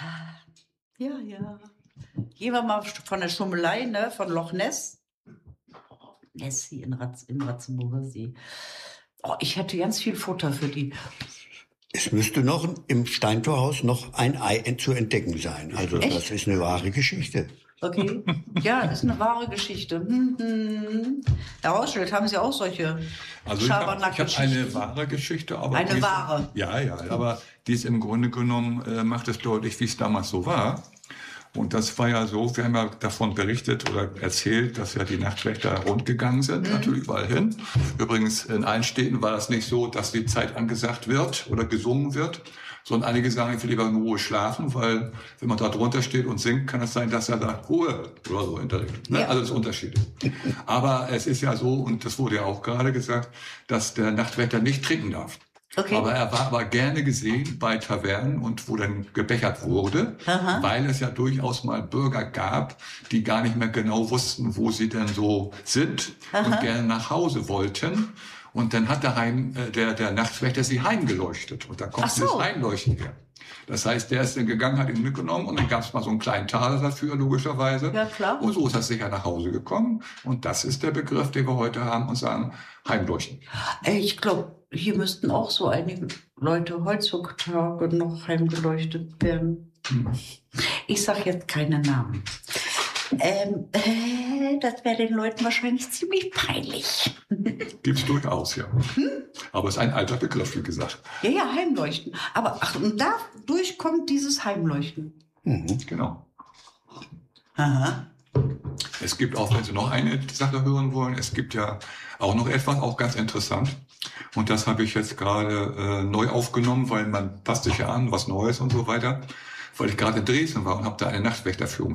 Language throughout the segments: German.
Ja, ja. Gehen wir mal von der Schummelei, ne, von Loch Ness. Nessie im Ratzeburger See. Oh, ich hätte ganz viel Futter für die. Es müsste noch im Steintorhaus noch ein Ei zu entdecken sein. Also Echt? das ist eine wahre Geschichte. Okay. Ja, ist eine wahre Geschichte. Herr Rauschelt, haben Sie auch solche Also ich habe Schabernack-Geschichten? eine wahre Geschichte, aber Eine wahre? Ja, aber die ist im Grunde genommen, macht es deutlich, wie es damals so war. Und das war ja so, wir haben ja davon berichtet oder erzählt, dass ja die Nachtwächter rundgegangen sind, natürlich überall hin. Übrigens, in allen Städten war das nicht so, dass die Zeit angesagt wird oder gesungen wird, sondern einige sagen, ich will lieber in Ruhe schlafen, weil wenn man da drunter steht und singt, kann es sein, dass er sagt, Ruhe oder so hinterlegt. Ne? Ja. Also das ist Unterschied. Aber es ist ja so, und das wurde ja auch gerade gesagt, dass der Nachtwächter nicht trinken darf. Okay. Aber er war aber gerne gesehen bei Tavernen und wo dann gebechert wurde, weil es ja durchaus mal Bürger gab, die gar nicht mehr genau wussten, wo sie denn so sind und gerne nach Hause wollten. Und dann hat der Nachtwächter sie heimgeleuchtet. Und da kommt dieses Heimleuchten her. Das heißt, der ist dann gegangen, hat ihn mitgenommen und dann gab es mal so einen kleinen Taler dafür, logischerweise. Ja, klar. Und so ist er sicher nach Hause gekommen. Und das ist der Begriff, den wir heute haben und sagen, Heimleuchten. Ich glaube, hier müssten auch so einige Leute heutzutage noch heimgeleuchtet werden. Ich sage jetzt keine Namen. Das wäre den Leuten wahrscheinlich ziemlich peinlich. Gibt's durchaus, ja. Aber es ist ein alter Begriff, wie gesagt. Ja, Heimleuchten. Aber und dadurch kommt dieses Heimleuchten. Genau. Aha. Es gibt auch, wenn Sie noch eine Sache hören wollen, es gibt ja auch noch etwas, auch ganz interessant. Und das habe ich jetzt gerade neu aufgenommen, weil man passt sich ja an, was Neues und so weiter. Weil ich gerade in Dresden war und habe da eine Nachtwächterführung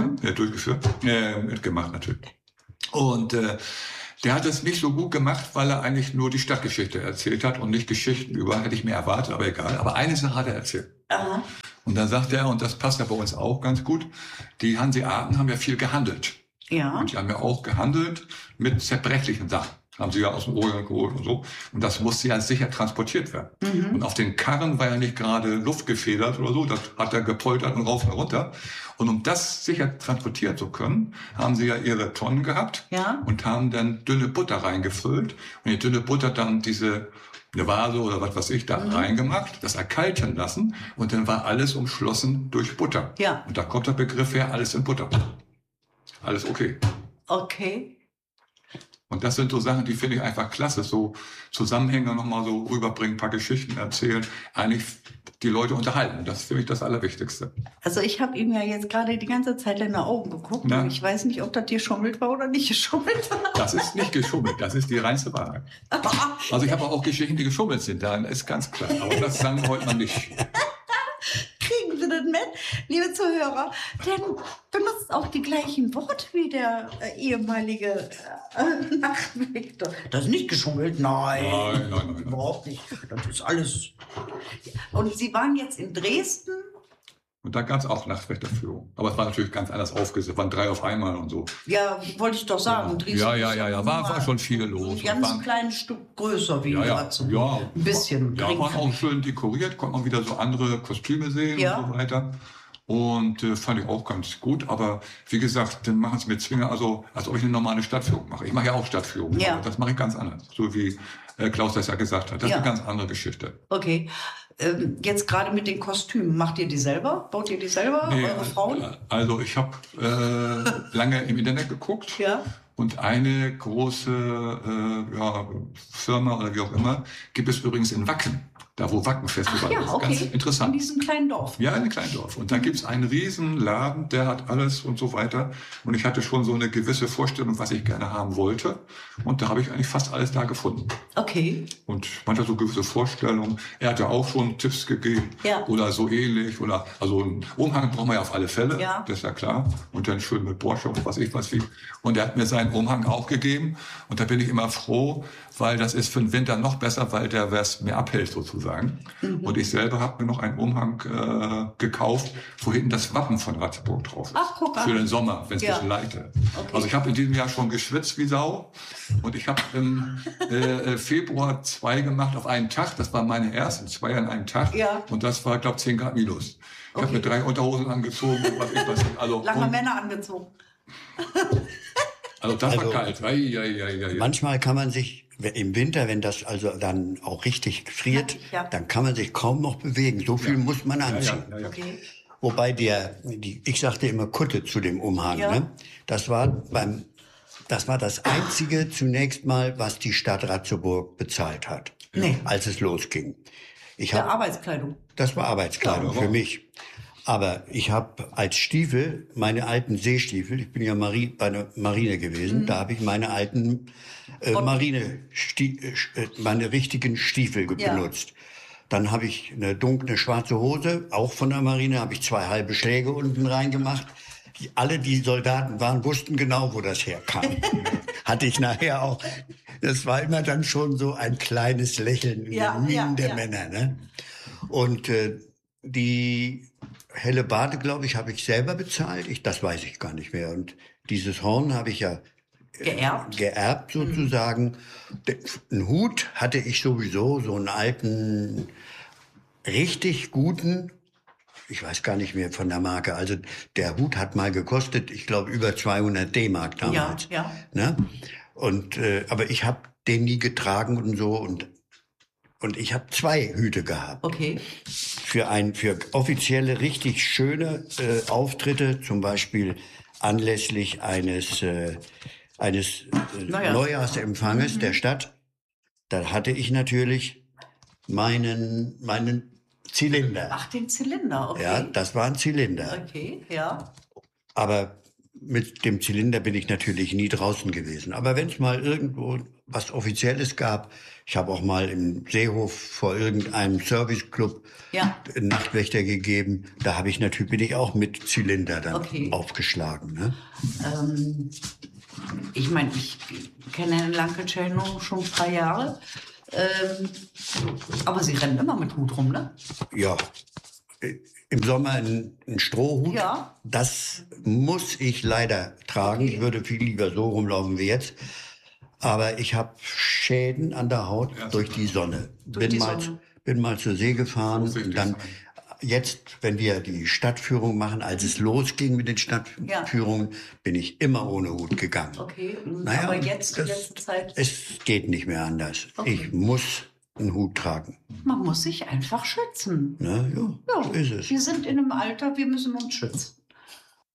mitgemacht natürlich. Und der hat es nicht so gut gemacht, weil er eigentlich nur die Stadtgeschichte erzählt hat und nicht Geschichten über, hätte ich mir erwartet, aber egal. Aber eine Sache hat er erzählt. Aha. Und dann sagt er, und das passt ja bei uns auch ganz gut, die Hanseaten haben ja viel gehandelt. Ja. Und die haben ja auch gehandelt mit zerbrechlichen Sachen. Haben sie ja aus dem Orient geholt und so. Und das musste ja sicher transportiert werden. Und auf den Karren war ja nicht gerade Luft gefedert oder so. Das hat er gepoltert und rauf und runter. Und um das sicher transportieren zu können, haben sie ja ihre Tonnen gehabt. Ja. Und haben dann dünne Butter reingefüllt. Und die dünne Butter dann eine Vase oder was weiß ich da reingemacht, das erkalten lassen. Und dann war alles umschlossen durch Butter. Ja. Und da kommt der Begriff her, alles in Butter. Alles okay. Okay. Und das sind so Sachen, die finde ich einfach klasse. So Zusammenhänge nochmal so rüberbringen, ein paar Geschichten erzählen. Eigentlich die Leute unterhalten. Das ist für mich das Allerwichtigste. Also ich habe ihm ja jetzt gerade die ganze Zeit in die Augen geguckt. Na? Und ich weiß nicht, ob das geschummelt war oder nicht geschummelt war. Das ist nicht geschummelt. Das ist die reinste Wahrheit. Also ich habe auch Geschichten, die geschummelt sind. Da ist ganz klar. Aber das sagen wir heute mal nicht. Kriegen Sie das mit, liebe Zuhörer? Denn benutzt auch die gleichen Worte wie der ehemalige Nachtwächter. Das ist nicht geschummelt, nein. Nein. Überhaupt nicht. Das ist alles. Und Sie waren jetzt in Dresden? Und da gab es auch Nachtwächterführung. Aber es war natürlich ganz anders aufgesetzt. Waren 3 auf einmal und so. Ja, wollte ich doch sagen. Dresden Ja. War schon viel los. Ein ganz kleines Stück größer wie Ratzeburg. Ein bisschen. Ja, waren auch schön dekoriert. Konnte man wieder so andere Kostüme sehen und so weiter. Und fand ich auch ganz gut. Aber wie gesagt, dann machen es mir Zwinger, also als ob ich eine normale Stadtführung mache. Ich mache ja auch Stadtführung. Ja. Aber das mache ich ganz anders. So wie Klaus das ja gesagt hat. Das ist eine ganz andere Geschichte. Okay. Jetzt gerade mit den Kostümen. Macht ihr die selber? Baut ihr die selber, eure Frauen? Also ich habe lange im Internet geguckt. Ja. Und eine große Firma oder wie auch immer gibt es übrigens in Wacken. Da wo Wacken-Festival ist. Ganz interessant. In diesem kleinen Dorf. Ja, in einem kleinen Dorf. Und da gibt's einen riesen Laden, der hat alles und so weiter. Und ich hatte schon so eine gewisse Vorstellung, was ich gerne haben wollte. Und da habe ich eigentlich fast alles da gefunden. Okay. Und man hat so gewisse Vorstellungen. Er hat ja auch schon Tipps gegeben. Ja. Oder so ähnlich. Oder, also einen Umhang brauchen wir ja auf alle Fälle. Ja. Das ist ja klar. Und dann schön mit Borsche und was wie. Und er hat mir seinen Umhang auch gegeben. Und da bin ich immer froh, weil das ist für den Winter noch besser, weil der was mehr abhält sozusagen. sozusagen. Und ich selber habe mir noch einen Umhang gekauft, wo hinten das Wappen von Ratzeburg drauf ist. Ach, guck an. Für den Sommer, wenn es ein Ja. bisschen leicht ist. Okay. Also ich habe in diesem Jahr schon geschwitzt wie Sau. Und ich habe im Februar 2 gemacht auf einen Tag. Das war meine ersten 2 an einem Tag. Ja. Und das war, glaube ich, 10 Grad minus. Ich habe mir 3 Unterhosen angezogen. Und was ich weiß nicht. Also, Lange Männer angezogen. also das war Also- kalt. Ei. Manchmal kann man sich im Winter, wenn das also dann auch richtig friert, Ja. dann kann man sich kaum noch bewegen. So viel muss man anziehen. Ja. Okay. Wobei ich sagte immer Kutte zu dem Umhang. Ja. Ne? Das war das einzige zunächst mal, was die Stadt Ratzeburg bezahlt hat, Nee. als es losging. Der Arbeitskleidung. Das war Arbeitskleidung Ja, für mich. Aber ich habe als Stiefel, meine alten Seestiefel, ich bin ja bei der Marine gewesen, da habe ich meine alten meine richtigen Stiefel Ja. benutzt. Dann habe ich eine dunkle schwarze Hose, auch von der Marine, habe ich 2 halbe Schläge unten reingemacht. Alle, die Soldaten waren, wussten genau, wo das herkam. Hatte ich nachher auch. Das war immer dann schon so ein kleines Lächeln in Ja, den Mienen der ja. Männer. Ne? Und die helle Bade, glaube ich, habe ich selber bezahlt. Das weiß ich gar nicht mehr. Und dieses Horn habe ich ja geerbt sozusagen. Einen Hut hatte ich sowieso, so einen alten, richtig guten, ich weiß gar nicht mehr von der Marke. Also der Hut hat mal gekostet, ich glaube, über 200 D-Mark damals. Ja. Ne? Und aber ich habe den nie getragen und so und ich habe 2 Hüte gehabt. Okay. Für offizielle, richtig schöne Auftritte, zum Beispiel anlässlich eines Neujahrsempfanges der Stadt. Da hatte ich natürlich meinen Zylinder. Ach, den Zylinder, okay. Ja, das war ein Zylinder. Okay, ja. Aber mit dem Zylinder bin ich natürlich nie draußen gewesen. Aber wenn es mal irgendwo was Offizielles gab, ich habe auch mal im Seehof vor irgendeinem Serviceclub Ja. einen Nachtwächter gegeben, da bin ich auch mit Zylinder dann Okay. aufgeschlagen. Ne? Ich meine, ich kenne Herrn Lanke-Celno schon ein paar Jahre. Aber Sie rennen immer mit Hut rum, ne? Ja, im Sommer ein Strohhut, Ja. das muss ich leider tragen. Okay. Ich würde viel lieber so rumlaufen wie jetzt. Aber ich habe Schäden an der Haut durch die Sonne. Durch die Sonne. Bin mal zur See gefahren Vorsichtig und dann sein. jetzt, wenn wir die Stadtführung machen, als es losging mit den Stadtführungen, bin ich immer ohne Hut gegangen. Okay. Naja, Aber jetzt, in letzter Zeit, Es geht nicht mehr anders. Okay. Ich muss einen Hut tragen. man muss sich einfach schützen. Ne? Ja, so ist es. Wir sind in einem Alter, wir müssen uns schützen.